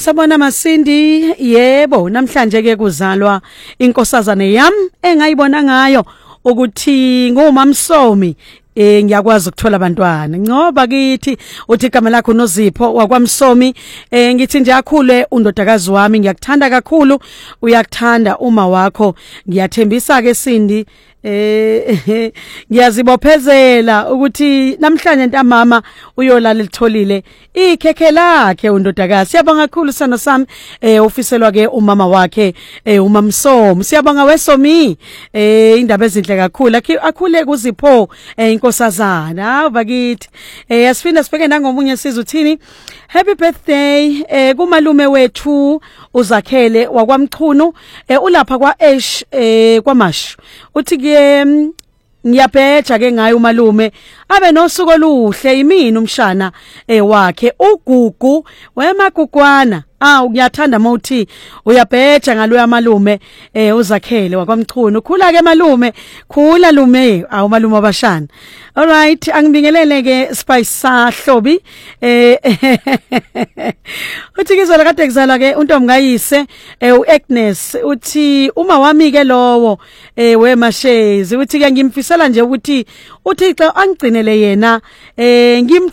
Sabona Masindi, yebo namhlanje ke kuzalwa inkosazane yami engayibona ngayo ukuthi ngumamsomi ngiyakwazi ukuthola abantwana ngoba kithi uthi igama lakho noZipho wakwamsomi ngithi nje akhule undodakazi wami ngiyakuthanda kakhulu uyakuthanda uma wakho ngiyathembisa ke Sindi ngiyazibophezela ukuthi namhlanje ntamama uyolala litholile ikhekhe lakhe undodakazi siyabonga kakhulu sano sami ufiselwa ke umama wakhe umamsomi siyabonga wesomi indaba ezinhle kakhulu akhule kuZipho inkosazana bakithi yasifina sibheke nangomunye sizwe uthini happy birthday kumalume wethu uzakhele wakwamchunu ulapha kwa Ash kwaMashu uthi ke ngiyabheja ke ngayo umalume abe nosuku oluhle yimini umshana wakhe ugugu wemagugwana uyathanda mawuthi uyabheja ngalo yamalume uzakhele wakwamchunu khula ke malume khula lume awumalume abashana alright angibingelele ke Spice Sahlobi uthi ngizwela kade kuzala ke untombi kayise uAgnes uthi uma wami ke lowo wemashezi uthi ke ngimfisela nje ukuthi uThixo angigcinele yena